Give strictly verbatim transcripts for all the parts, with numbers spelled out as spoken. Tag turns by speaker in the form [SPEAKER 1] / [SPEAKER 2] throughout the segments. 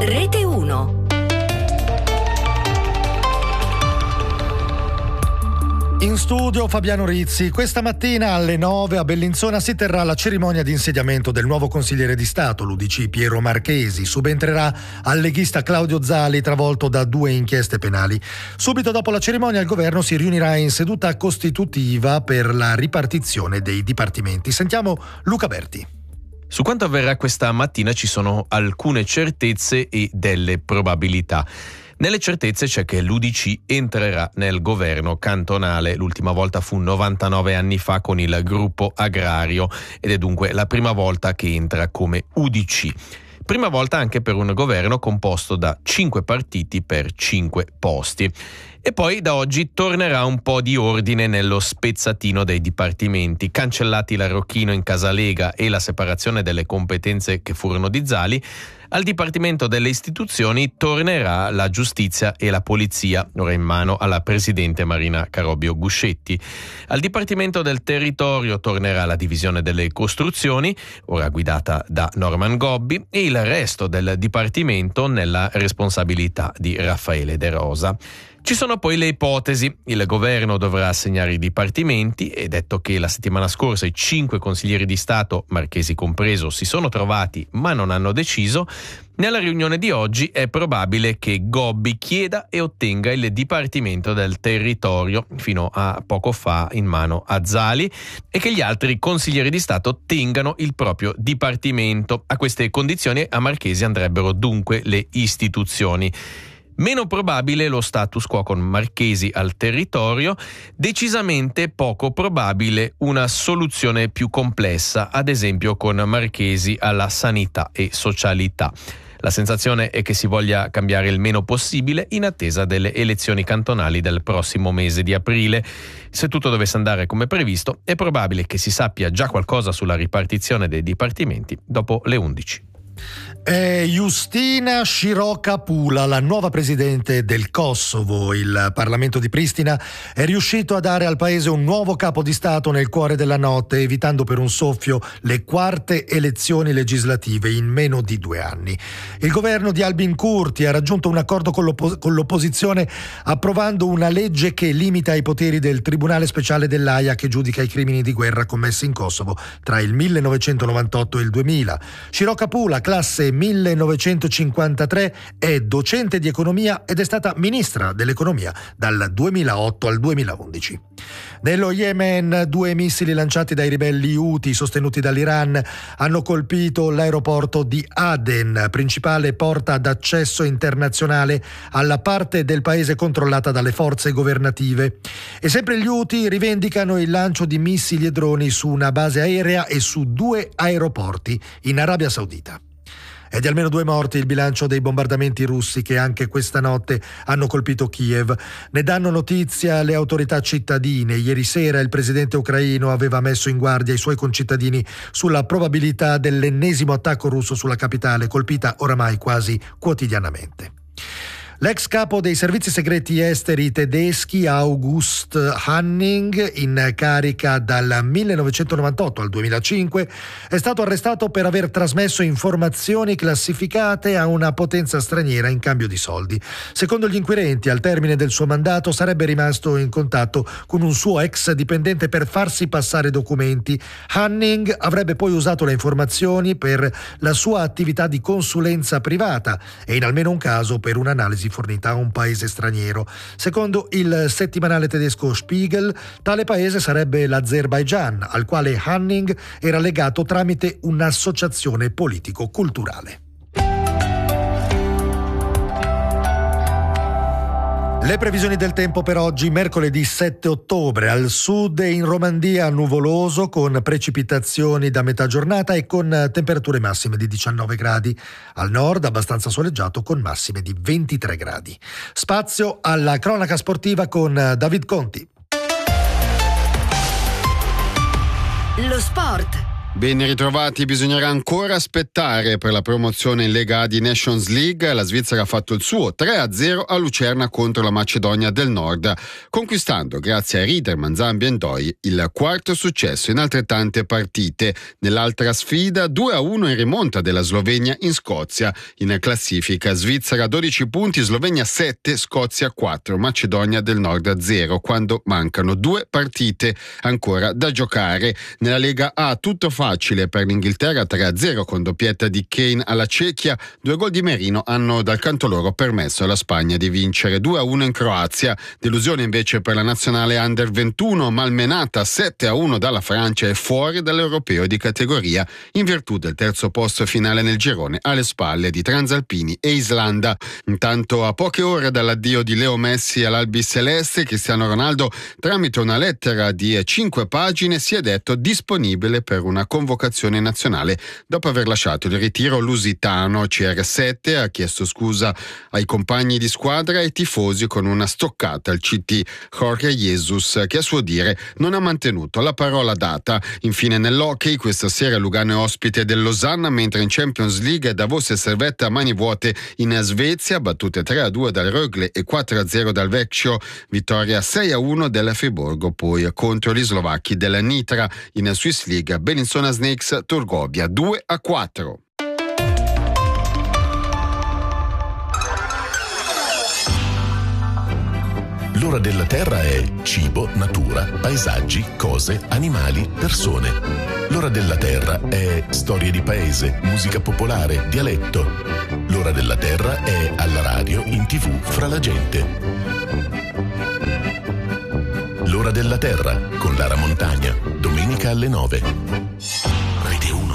[SPEAKER 1] Rete uno.
[SPEAKER 2] In studio Fabiano Rizzi. Questa mattina alle nove a Bellinzona si terrà la cerimonia di insediamento del nuovo consigliere di Stato, l'U D C Piero Marchesi. Subentrerà al leghista Claudio Zali, travolto da due inchieste penali. Subito dopo la cerimonia il governo si riunirà in seduta costitutiva per la ripartizione dei dipartimenti. Sentiamo Luca Berti.
[SPEAKER 3] Su quanto avverrà questa mattina ci sono alcune certezze e delle probabilità. Nelle certezze c'è che l'U D C entrerà nel governo cantonale. L'ultima volta fu novantanove anni fa con il gruppo agrario ed è dunque la prima volta che entra come U D C. Prima volta anche per un governo composto da cinque partiti per cinque posti. E poi da oggi tornerà un po' di ordine nello spezzatino dei dipartimenti. Cancellati l'arrocchino in Casalega e la separazione delle competenze che furono di Zali, al Dipartimento delle Istituzioni tornerà la giustizia e la polizia, ora in mano alla presidente Marina Carobbio Guscetti. Al Dipartimento del Territorio tornerà la divisione delle costruzioni, ora guidata da Norman Gobbi, e il resto del Dipartimento nella responsabilità di Raffaele De Rosa. Ci sono poi le ipotesi. Il governo dovrà assegnare i dipartimenti e, detto che la settimana scorsa i cinque consiglieri di Stato, Marchesi compreso, si sono trovati ma non hanno deciso, nella riunione di oggi è probabile che Gobbi chieda e ottenga il Dipartimento del Territorio, fino a poco fa in mano a Zali, e che gli altri consiglieri di Stato tengano il proprio dipartimento. A queste condizioni a Marchesi andrebbero dunque le istituzioni. Meno probabile lo status quo con Marchesi al territorio, decisamente poco probabile una soluzione più complessa, ad esempio con Marchesi alla sanità e socialità. La sensazione è che si voglia cambiare il meno possibile in attesa delle elezioni cantonali del prossimo mese di aprile. Se tutto dovesse andare come previsto, è probabile che si sappia già qualcosa sulla ripartizione dei dipartimenti dopo le undici.
[SPEAKER 2] È Justina Shirokapula, la nuova presidente del Kosovo. Il Parlamento di Pristina è riuscito a dare al paese un nuovo capo di Stato nel cuore della notte, evitando per un soffio le quarte elezioni legislative in meno di due anni. Il governo di Albin Kurti ha raggiunto un accordo con, l'oppo- con l'opposizione, approvando una legge che limita i poteri del Tribunale Speciale dell'Aia, che giudica i crimini di guerra commessi in Kosovo tra il millenovecentonovantotto e il duemila. Shirokapula, classe millenovecentocinquantatré, è docente di economia ed è stata ministra dell'economia dal duemilaotto al duemilaundici. Nello Yemen, due missili lanciati dai ribelli Houthi sostenuti dall'Iran hanno colpito l'aeroporto di Aden, principale porta d'accesso internazionale alla parte del paese controllata dalle forze governative. E sempre gli Houthi rivendicano il lancio di missili e droni su una base aerea e su due aeroporti in Arabia Saudita. È di almeno due morti il bilancio dei bombardamenti russi che anche questa notte hanno colpito Kiev. Ne danno notizia le autorità cittadine. Ieri sera il presidente ucraino aveva messo in guardia i suoi concittadini sulla probabilità dell'ennesimo attacco russo sulla capitale, colpita oramai quasi quotidianamente. L'ex capo dei servizi segreti esteri tedeschi August Hanning, in carica dal millenovecentonovantotto al duemilacinque, è stato arrestato per aver trasmesso informazioni classificate a una potenza straniera in cambio di soldi. Secondo gli inquirenti, al termine del suo mandato sarebbe rimasto in contatto con un suo ex dipendente per farsi passare documenti. Hanning avrebbe poi usato le informazioni per la sua attività di consulenza privata e in almeno un caso per un'analisi fornita a un paese straniero. Secondo il settimanale tedesco Spiegel, tale paese sarebbe l'Azerbaigian, al quale Hanning era legato tramite un'associazione politico-culturale. Le previsioni del tempo per oggi, mercoledì sette ottobre. Al sud e in Romandia nuvoloso con precipitazioni da metà giornata e con temperature massime di diciannove gradi. Al nord abbastanza soleggiato con massime di ventitré gradi. Spazio alla cronaca sportiva con David Conti.
[SPEAKER 1] Lo sport Ben ritrovati, bisognerà ancora aspettare per la promozione in Lega A di Nations League. La Svizzera ha fatto il suo tre a zero a Lucerna contro la Macedonia del Nord, conquistando grazie a Riederman, Zambia e Ndoi il quarto successo in altrettante partite. Nell'altra sfida due a uno in rimonta della Slovenia in Scozia. In classifica Svizzera dodici punti, Slovenia sette, Scozia quattro, Macedonia del Nord zero, quando mancano due partite ancora da giocare. Nella Lega A tutto facile per l'Inghilterra, tre a zero con doppietta di Kane alla Cechia. Due gol di Merino hanno dal canto loro permesso alla Spagna di vincere due a uno in Croazia. Delusione invece per la nazionale under ventuno, malmenata sette a uno dalla Francia e fuori dall'europeo di categoria in virtù del terzo posto finale nel girone alle spalle di Transalpini e Islanda. Intanto, a poche ore dall'addio di Leo Messi all'Albi Celeste, Cristiano Ronaldo, tramite una lettera di cinque pagine, si è detto disponibile per una convocazione nazionale dopo aver lasciato il ritiro lusitano. C R sette ha chiesto scusa ai compagni di squadra e ai tifosi con una stoccata al C T. Jorge Jesus, che a suo dire non ha mantenuto la parola data. Infine nell'hockey, questa sera Lugano è ospite del Losanna, mentre in Champions League Davos e Servette a mani vuote in Svezia, battute tre a due dal Rögle e quattro a zero dal Vecchio, vittoria sei a uno della Friburgo poi contro gli slovacchi della Nitra. In Swiss League Bellinzona Snakes Turgovia due a quattro.
[SPEAKER 4] L'ora della Terra è cibo, natura, paesaggi, cose, animali, persone. L'ora della Terra è storie di paese, musica popolare, dialetto. L'ora della Terra è alla radio, in tv, fra la gente. L'ora della Terra con Lara Montagna, domenica alle nove. Rete uno.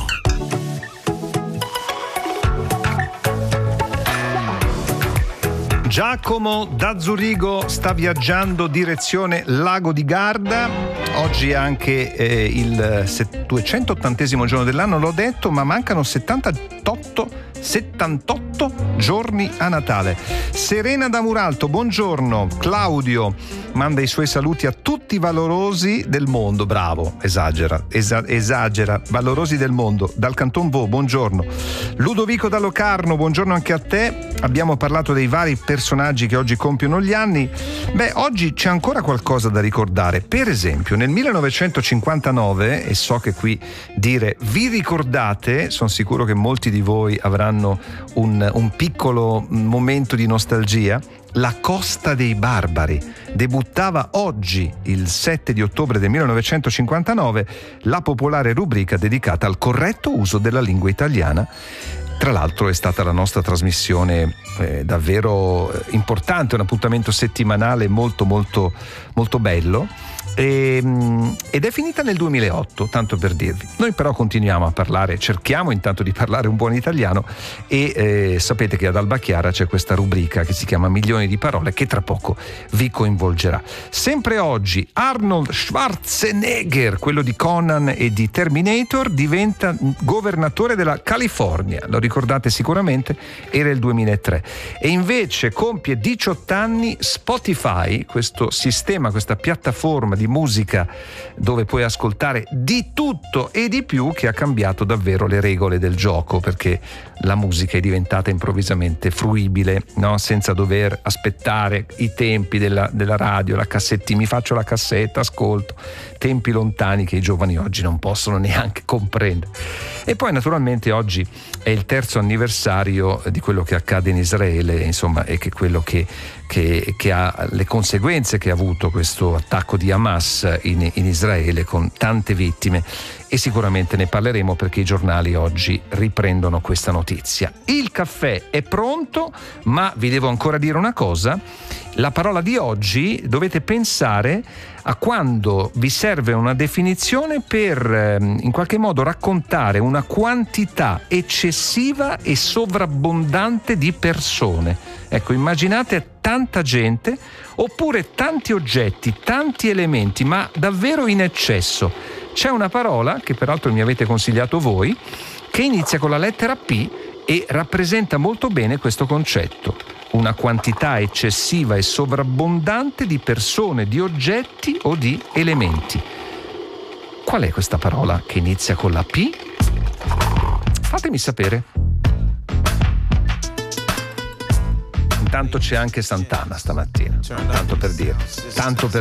[SPEAKER 5] Giacomo da Zurigo sta viaggiando direzione Lago di Garda. Oggi è anche eh, il duecentottantesimo giorno dell'anno, l'ho detto, ma mancano settantotto settantotto giorni a Natale. Serena da Muralto, buongiorno. Claudio manda i suoi saluti a tutti i valorosi del mondo. Bravo, esagera, esa- esagera, valorosi del mondo. Dal Canton Vaud, buongiorno. Ludovico da Locarno, buongiorno anche a te. Abbiamo parlato dei vari personaggi che oggi compiono gli anni. Beh, oggi c'è ancora qualcosa da ricordare. Per esempio, nel millenovecentocinquantanove, e so che qui dire vi ricordate, sono sicuro che molti di voi avranno un, un piccolo momento di nostalgia. La Costa dei Barbari debuttava oggi, il sette di ottobre del millenovecentocinquantanove, la popolare rubrica dedicata al corretto uso della lingua italiana. Tra l'altro è stata la nostra trasmissione eh, davvero importante, un appuntamento settimanale molto molto molto bello. E, ed è finita nel duemilaotto, tanto per dirvi. Noi però continuiamo a parlare, cerchiamo intanto di parlare un buon italiano e eh, sapete che ad Alba Chiara c'è questa rubrica che si chiama Milioni di parole, che tra poco vi coinvolgerà. Sempre oggi Arnold Schwarzenegger, quello di Conan e di Terminator, diventa governatore della California, lo ricordate sicuramente, era il duemilatré. E invece compie diciotto anni Spotify, questo sistema, questa piattaforma di musica dove puoi ascoltare di tutto e di più, che ha cambiato davvero le regole del gioco, perché la musica è diventata improvvisamente fruibile, no? Senza dover aspettare i tempi della, della radio, la cassettina, mi faccio la cassetta, ascolto, tempi lontani che i giovani oggi non possono neanche comprendere. E poi naturalmente oggi è il terzo anniversario di quello che accade in Israele, insomma, e che quello che, che, che ha le conseguenze che ha avuto questo attacco di Hamas in, in Israele, con tante vittime, e sicuramente ne parleremo perché i giornali oggi riprendono questa notizia. Il caffè è pronto, ma vi devo ancora dire una cosa: la parola di oggi dovete pensare a quando vi serve una definizione per in qualche modo raccontare una quantità eccessiva e sovrabbondante di persone. Ecco, immaginate tanta gente oppure tanti oggetti, tanti elementi, ma davvero in eccesso. C'è una parola, che peraltro mi avete consigliato voi, che inizia con la lettera P e rappresenta molto bene questo concetto: una quantità eccessiva e sovrabbondante di persone, di oggetti o di elementi. Qual è questa parola che inizia con la P? Fatemi sapere. Intanto c'è anche Sant'Anna stamattina, tanto per dire, tanto per